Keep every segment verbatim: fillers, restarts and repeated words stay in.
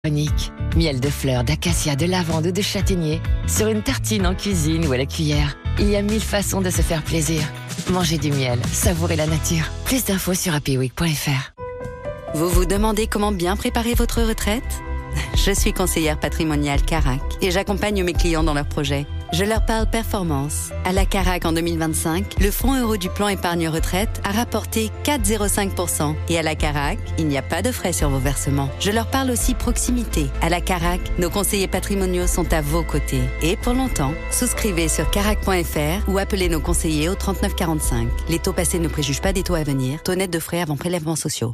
Unique. Miel de fleurs, d'acacia, de lavande ou de châtaignier. Sur une tartine en cuisine ou à la cuillère. Il y a mille façons de se faire plaisir. Mangez du miel, savourez la nature. Plus d'infos sur happy week point f r. Vous vous demandez comment bien préparer votre retraite ? Je suis conseillère patrimoniale Carac et j'accompagne mes clients dans leurs projets. Je leur parle performance. À la Carac en deux mille vingt-cinq, le fonds euro du plan épargne retraite a rapporté quatre virgule zéro cinq pour cent. Et à la Carac, il n'y a pas de frais sur vos versements. Je leur parle aussi proximité. À la Carac, nos conseillers patrimoniaux sont à vos côtés. Et pour longtemps, souscrivez sur carac point f r ou appelez nos conseillers au trente-neuf quarante-cinq. Les taux passés ne préjugent pas des taux à venir. Taux net de frais avant prélèvements sociaux.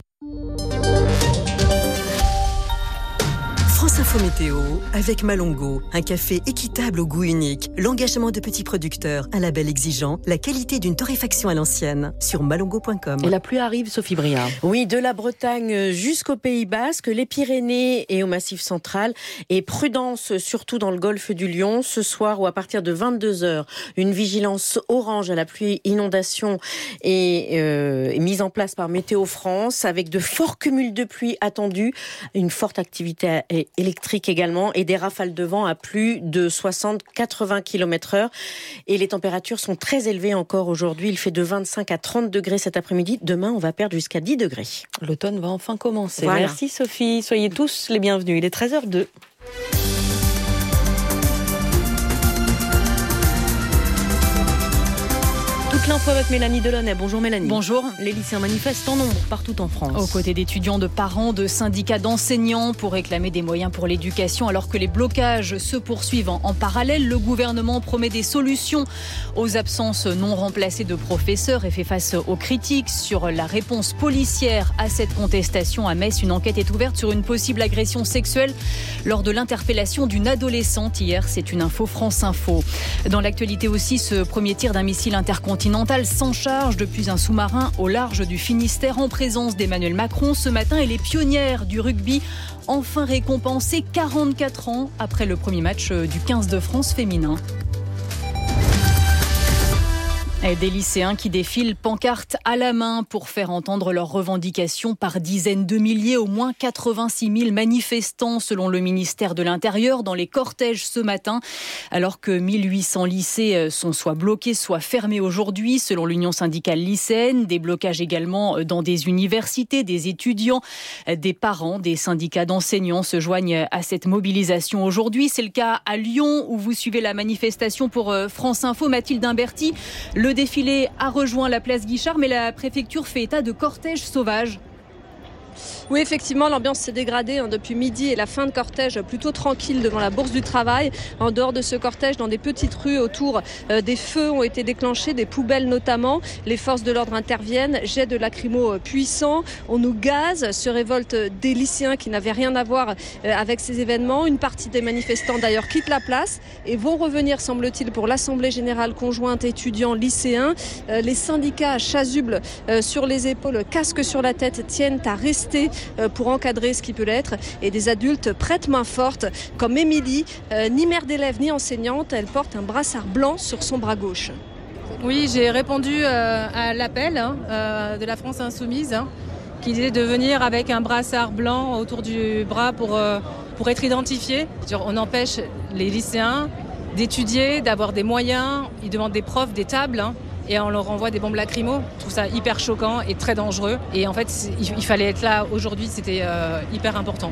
France Info Météo avec Malongo, un café équitable au goût unique, l'engagement de petits producteurs, un label exigeant, la qualité d'une torréfaction à l'ancienne sur malongo point com. Et la pluie arrive, Sophie Briard. Oui, de la Bretagne jusqu'au Pays Basque, les Pyrénées et au Massif central. Et prudence surtout dans le golfe du Lion. Ce soir ou à partir de vingt-deux heures, une vigilance orange à la pluie inondation est, euh, est mise en place par Météo France avec de forts cumuls de pluie attendus, une forte activité électrique également et des rafales de vent à plus de soixante à quatre-vingts kilomètres heure. Et les températures sont très élevées encore aujourd'hui. Il fait de vingt-cinq à trente degrés cet après-midi. Demain, on va perdre jusqu'à dix degrés. L'automne va enfin commencer. Voilà. Merci Sophie. Soyez tous les bienvenus. Il est treize heures deux. Toute l'info avec Mélanie Delaunay. Bonjour Mélanie. Bonjour. Les lycéens manifestent en nombre partout en France. Aux côtés d'étudiants, de parents, de syndicats d'enseignants pour réclamer des moyens pour l'éducation. Alors que les blocages se poursuivent en parallèle, le gouvernement promet des solutions aux absences non remplacées de professeurs et fait face aux critiques sur la réponse policière à cette contestation. À Metz, une enquête est ouverte sur une possible agression sexuelle lors de l'interpellation d'une adolescente hier. C'est une info France Info. Dans l'actualité aussi, ce premier tir d'un missile intercontinental sans charge depuis un sous-marin au large du Finistère en présence d'Emmanuel Macron ce matin. Et les pionnières du rugby enfin récompensées quarante-quatre ans après le premier match du quinze de France féminin. Et des lycéens qui défilent pancarte à la main pour faire entendre leurs revendications par dizaines de milliers, au moins quatre-vingt-six mille manifestants selon le ministère de l'Intérieur dans les cortèges ce matin, alors que mille huit cents lycées sont soit bloqués, soit fermés aujourd'hui selon l'Union syndicale lycéenne. Des blocages également dans des universités, des étudiants, des parents, des syndicats d'enseignants se joignent à cette mobilisation aujourd'hui. C'est le cas à Lyon où vous suivez la manifestation pour France Info. Mathilde Imberti, le défilé a rejoint la place Guichard, mais la préfecture fait état de cortège sauvage. Oui, effectivement, l'ambiance s'est dégradée hein, depuis midi et la fin de cortège plutôt tranquille devant la Bourse du Travail. En dehors de ce cortège, dans des petites rues autour, euh, des feux ont été déclenchés, des poubelles notamment. Les forces de l'ordre interviennent, jets de lacrymo puissants, on nous gaze, se révoltent des lycéens qui n'avaient rien à voir euh, avec ces événements. Une partie des manifestants d'ailleurs quitte la place et vont revenir, semble-t-il, pour l'Assemblée générale conjointe étudiants-lycéens. Euh, les syndicats chasubles euh, sur les épaules, casques sur la tête, tiennent à rester pour encadrer ce qui peut l'être, et des adultes prêtent main forte comme Émilie, euh, ni mère d'élève ni enseignante. Elle porte un brassard blanc sur son bras gauche. Oui, j'ai répondu euh, à l'appel hein, euh, de la France Insoumise hein, qui disait de venir avec un brassard blanc autour du bras pour, euh, pour être identifié. On empêche les lycéens d'étudier, d'avoir des moyens, ils demandent des profs, des tables hein, et on leur envoie des bombes lacrymo. Je trouve ça hyper choquant et très dangereux. Et en fait, il fallait être là aujourd'hui, c'était euh, hyper important.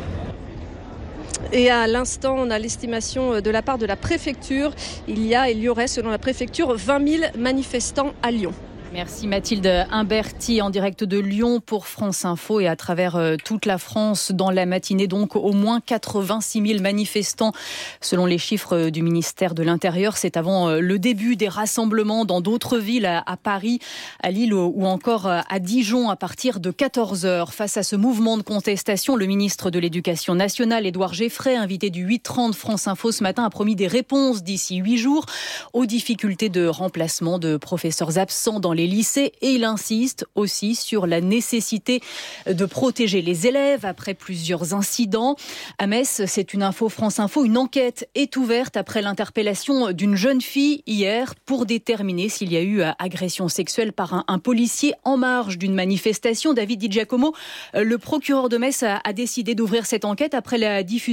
Et à l'instant, on a l'estimation de la part de la préfecture. Il y a, il y aurait, selon la préfecture, vingt mille manifestants à Lyon. Merci Mathilde Imberti en direct de Lyon pour France Info et à travers euh, toute la France dans la matinée. Donc au moins quatre-vingt-six mille manifestants selon les chiffres du ministère de l'Intérieur. C'est avant euh, le début des rassemblements dans d'autres villes, à, à Paris, à Lille ou encore à Dijon à partir de quatorze heures. Face à ce mouvement de contestation, le ministre de l'Éducation nationale, Édouard Géfray, invité du huit trente France Info ce matin, a promis des réponses d'ici huit jours aux difficultés de remplacement de professeurs absents dans les lycées et il insiste aussi sur la nécessité de protéger les élèves après plusieurs incidents. À Metz, c'est une info France Info, une enquête est ouverte après l'interpellation d'une jeune fille hier pour déterminer s'il y a eu agression sexuelle par un, un policier en marge d'une manifestation. David Di Giacomo, le procureur de Metz a, a décidé d'ouvrir cette enquête après la diffusion